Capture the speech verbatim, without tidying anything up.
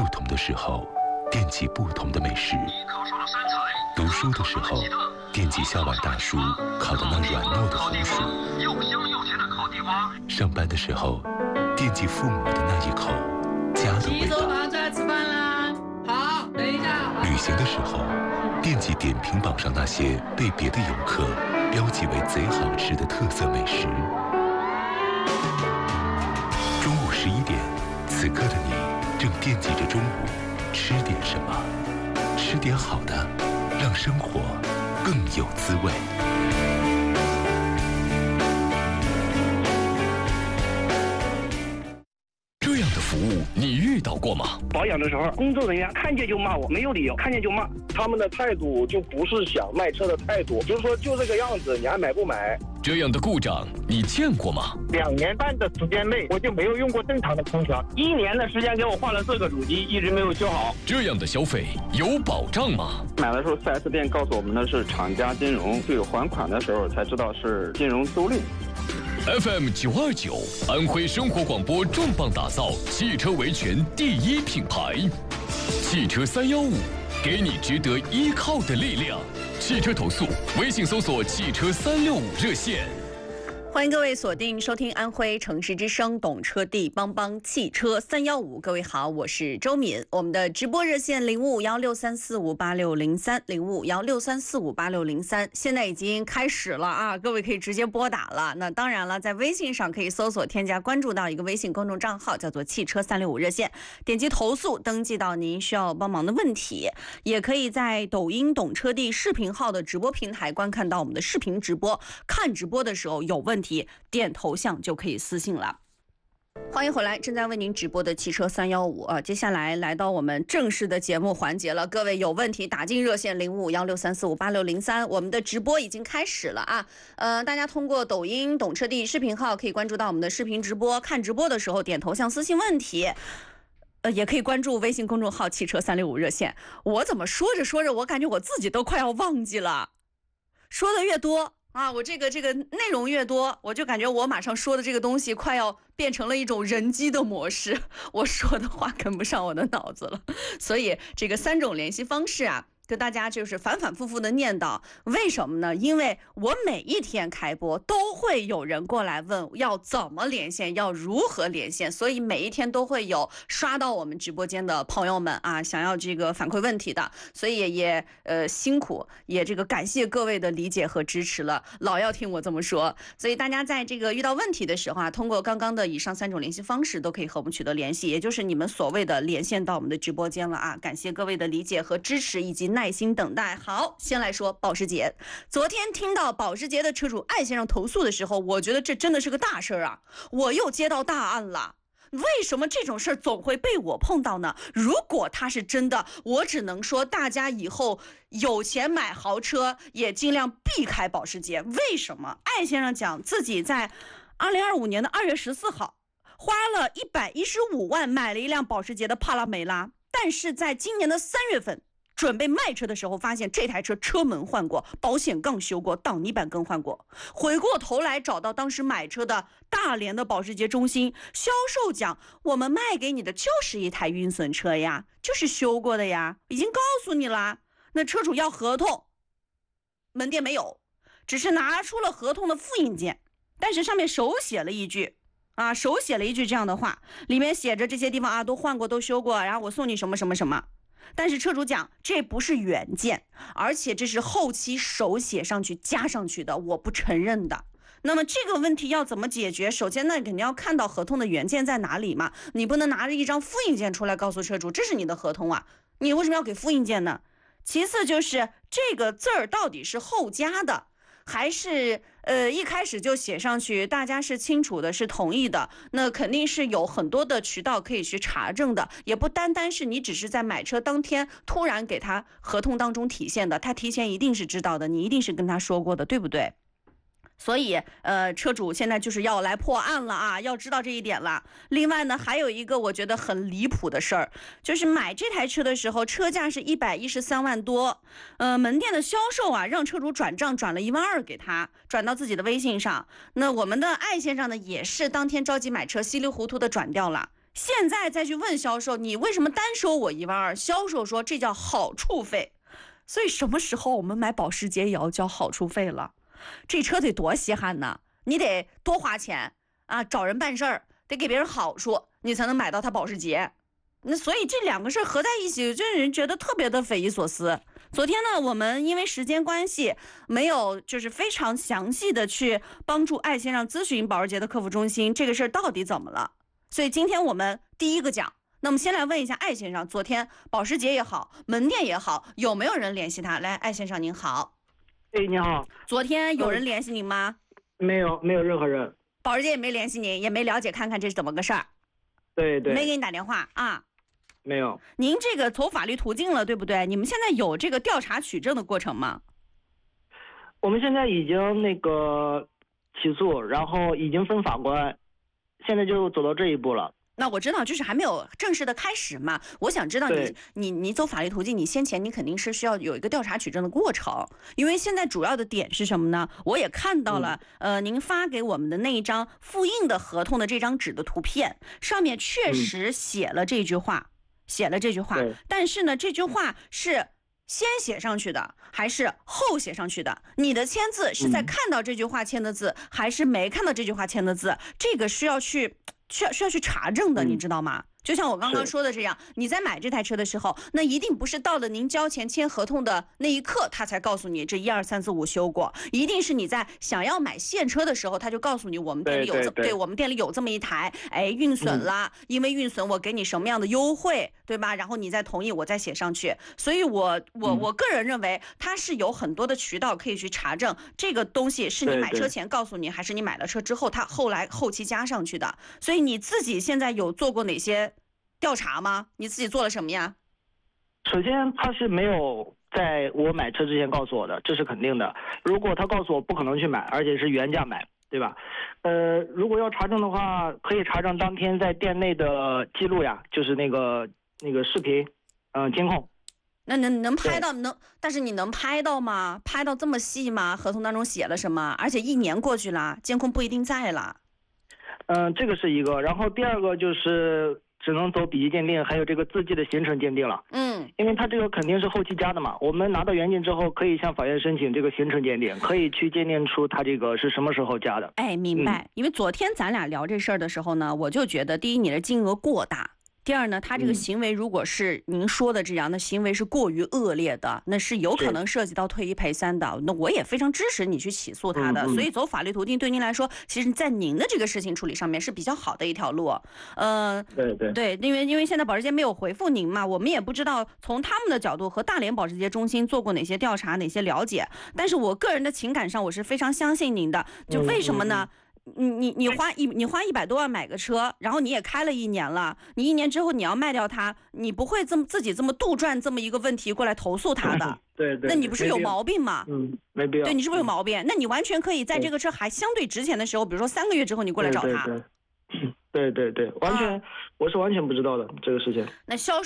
不同的时候，惦记不同的美食；读书的时候，惦记校外大叔烤的那软糯的红薯；上班的时候，惦记父母的那一口家的味道； 好，等一下。 旅行的时候，惦记点评榜上那些被别的游客标记为贼好吃的特色美食。中午十一点，此刻的你正惦记着中午吃点什么，吃点好的，让生活更有滋味。 这样的服务你遇到过吗？ 保养的时候，工作人员看见就骂我，没有理由，看见就骂。 他们的态度就不是想卖车的态度，就是说就这个样子，你还买不买？ 这样的故障你见过吗？ 两年半的时间内，我就没有用过正常的空调。 一年的时间给我换了四个主机，一直没有修好。 这样的消费有保障吗？ 买的时候 四 S 店告诉我们的是厂家金融，对还款的时候才知道是金融租赁。 F M 九二九，安徽生活广播重磅打造汽车维权第一品牌，汽车三幺五，给你值得依靠的力量。汽车投诉，微信搜索汽车三六五热线。 欢迎各位锁定收听安徽城市之声懂车帝帮帮汽车三幺五。各位好，我是周敏。我们的直播热线零五五幺六三四五八六零三零五五幺六三四五八六零三，现在已经开始了啊，各位可以直接拨打了。那当然了，在微信上可以搜索添加关注到一个微信公众账号，叫做汽车三六五热线，点击投诉，登记到您需要帮忙的问题。也可以在抖音懂车帝视频号的直播平台观看到我们的视频直播，看直播的时候有问题点头像就可以私信了。欢迎回来，正在为您直播的汽车三幺五啊，接下来来到我们正式的节目环节了。各位有问题打进热线零五五幺六三四五八六零三，我们的直播已经开始了啊。呃，大家通过抖音懂车帝视频号可以关注到我们的视频直播，看直播的时候点头像私信问题。呃，也可以关注微信公众号汽车三六五热线。我怎么说着说着，我感觉我自己都快要忘记了，说的越多啊，我这个这个内容越多，我就感觉我马上说的这个东西快要变成了一种人机的模式，我说的话跟不上我的脑子了。所以这个三种联系方式啊，跟大家就是反反复复的念叨。为什么呢？因为我每一天开播都会有人过来问要怎么连线，要如何连线，所以每一天都会有刷到我们直播间的朋友们啊，想要这个反馈问题的，所以也呃辛苦，也这个感谢各位的理解和支持了，老要听我这么说。所以大家在这个遇到问题的时候啊，通过刚刚的以上三种联系方式都可以和我们取得联系，也就是你们所谓的连线到我们的直播间了啊。感谢各位的理解和支持以及耐心等待。好，先来说保时捷。昨天听到保时捷的车主艾先生投诉的时候，我觉得这真的是个大事啊，我又接到大案了。为什么这种事儿总会被我碰到呢？如果它是真的，我只能说大家以后有钱买豪车也尽量避开保时捷。为什么？艾先生讲自己在二零二五年的二月十四号花了一百一十五万买了一辆保时捷的帕拉梅拉，但是在今年的三月份准备卖车的时候，发现这台车车门换过，保险杠修过，挡泥板更换过。回过头来找到当时买车的大连的保时捷中心销售讲，我们卖给你的就是一台运损车呀，就是修过的呀，已经告诉你了。那车主要合同，门店没有，只是拿出了合同的复印件，但是上面手写了一句啊，手写了一句这样的话，里面写着这些地方啊都换过都修过，然后我送你什么什么什么。但是车主讲这不是原件，而且这是后期手写上去加上去的，我不承认的。那么这个问题要怎么解决？首先呢，肯定要看到合同的原件在哪里嘛，你不能拿着一张复印件出来告诉车主这是你的合同啊，你为什么要给复印件呢？其次就是这个字儿到底是后加的，还是呃一开始就写上去，大家是清楚的，是同意的，那肯定是有很多的渠道可以去查证的，也不单单是你只是在买车当天突然给他合同当中体现的，他提前一定是知道的，你一定是跟他说过的，对不对？所以呃，车主现在就是要来破案了啊，要知道这一点了。另外呢，还有一个我觉得很离谱的事儿，就是买这台车的时候，车价是一百一十三万多，呃，门店的销售啊，让车主转账转了一万二给他，转到自己的微信上。那我们的艾先生呢，也是当天着急买车，稀里糊涂的转掉了。 现在再去问销售，你为什么单收我一万二？销售说这叫好处费。所以什么时候我们买保时捷也要交好处费了？这车得多稀罕呢，你得多花钱啊，找人办事儿得给别人好处，你才能买到他保时捷。那所以这两个事儿合在一起，就让人觉得特别的匪夷所思。昨天呢，我们因为时间关系，没有就是非常详细的去帮助艾先生咨询保时捷的客服中心这个事儿到底怎么了。所以今天我们第一个讲，那么先来问一下艾先生，昨天保时捷也好，门店也好，有没有人联系他？来，艾先生您好。 哎，你好。 昨天有人联系您吗？ 没有，没有任何人。 保时捷也没联系您，也没了解看看这是怎么个事儿。 对对。 没给你打电话啊？ 没有。 您这个走法律途径了，对不对？你们现在有这个调查取证的过程吗？ 我们现在已经那个起诉，然后已经分法官，现在就走到这一步了。 那我知道，就是还没有正式的开始嘛。我想知道你你你走法律途径，你先前你肯定是需要有一个调查取证的过程，因为现在主要的点是什么呢？我也看到了，嗯、呃，您发给我们的那一张复印的合同的这张纸的图片，上面确实写了这句话，嗯、写了这句话，但是呢，这句话是先写上去的还是后写上去的？你的签字是在看到这句话签的字，嗯、还是没看到这句话签的字？这个需要去。需要需要去查证的，你知道吗？就像我刚刚说的这样，你在买这台车的时候，那一定不是到了您交钱签合同的那一刻，他才告诉你这一二三四五修过，一定是你在想要买现车的时候，他就告诉你我们店里有这， 对, 对, 对, 对我们店里有这么一台，哎，运损了，嗯、因为运损我给你什么样的优惠，对吧？然后你再同意，我再写上去。所以我我我个人认为，它是有很多的渠道可以去查证这个东西是你买车前告诉你，还是你买了车之后他后来后期加上去的。所以你自己现在有做过哪些调查吗？你自己做了什么呀？ 首先，他是没有在我买车之前告诉我的，这是肯定的。如果他告诉我不可能去买，而且是原价买，对吧？呃，如果要查证的话，可以查证当天在店内的记录呀，就是那个那个视频，嗯、呃，监控。 那能能拍到能，但是你能拍到吗？拍到这么细吗？合同当中写了什么？而且一年过去了，监控不一定在了。 嗯、呃，这个是一个。然后第二个就是。只能走笔迹鉴定，还有这个字迹的行程鉴定了。嗯，因为它这个肯定是后期加的嘛。我们拿到原件之后，可以向法院申请这个行程鉴定，可以去鉴定出它这个是什么时候加的。 哎，明白。嗯、因为昨天咱俩聊这事儿的时候呢，我就觉得，第一，你的金额过大。第二呢，他这个行为如果是您说的这样的行为是过于恶劣的，那是有可能涉及到退一赔三的。那我也非常支持你去起诉他的。嗯嗯，所以走法律途径对您来说，其实在您的这个事情处理上面是比较好的一条路。呃， 对对对，因为因为现在保时捷没有回复您嘛，我们也不知道从他们的角度和大连保时捷中心做过哪些调查、哪些了解。但是我个人的情感上，我是非常相信您的。就为什么呢？嗯嗯嗯你你你花一你花一百多万买个车，然后你也开了一年了，你一年之后你要卖掉它，你不会这么自己这么杜撰这么一个问题过来投诉他的， 对对， 那你不是有毛病吗？ 嗯，没必要。 对，你是不是有毛病？那你完全可以在这个车还相对值钱的时候，比如说三个月之后你过来找他。 对对对，对对对，完全、啊、我是完全不知道的这个事情。 那销